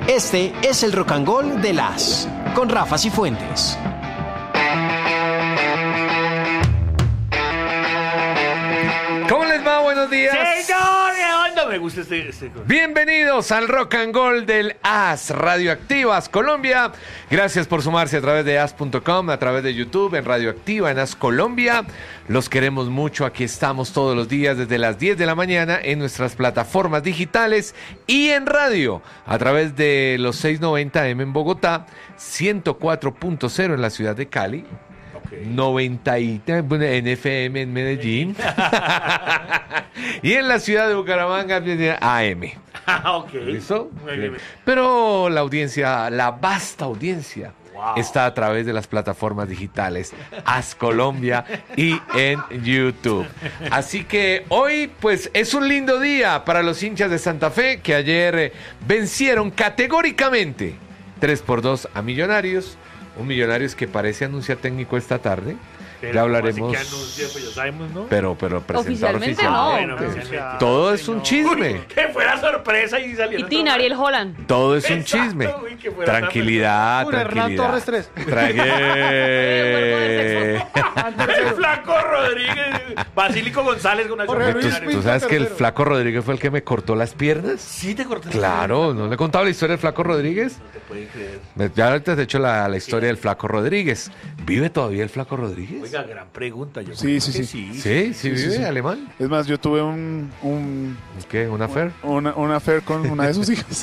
Este es el Rock and Roll de las con Rafa Cifuentes. ¿Cómo les va? Buenos días. ¡Señor! ¿Dónde me gusta este? Bienvenidos al Rock and Roll del AS Radioactivas Colombia. Gracias por sumarse a través de as.com, a través de YouTube, en Radioactiva, en AS Colombia. Los queremos mucho. Aquí estamos todos los días desde las 10 de la mañana en nuestras plataformas digitales y en radio a través de los 690M en Bogotá, 104.0 en la ciudad de Cali. 90 en FM en Medellín y en la ciudad de Bucaramanga AM. ¿Listo? Pero la audiencia, la vasta audiencia, está a través de las plataformas digitales AS Colombia y en YouTube. Así que hoy pues es un lindo día para los hinchas de Santa Fe que ayer vencieron categóricamente 3-2 a Millonarios. Un Millonarios que parece anunciar técnico esta tarde. Pero ya hablaremos. así que anuncia, pues ya sabemos, ¿no? Pero presentar Oficialmente oficialmente. no. Todo es un chisme. Uy, que fuera sorpresa y saliera. Y Tina, Ariel Holland. Todo es un Exacto, chisme. uy, que fuera Tranquilidad, Hernán tranquilidad. Torres 3. El Flaco Rodríguez, Basílico González con una Jorge ¿Tú, Luis tú sabes que el tercero. Flaco Rodríguez fue el que me cortó las piernas? Sí te cortaste. Claro, ¿no le he contado la historia del Flaco Rodríguez? No te pueden creer. Ya ahorita te he hecho la historia del Flaco Rodríguez. ¿Vive todavía el Flaco Rodríguez? Oiga, gran pregunta. Yo Sí, creo sí, que Sí, sí vive, sí. alemán. Es más, yo tuve un ¿Qué? ¿Un affair? una affair con una de sus hijas.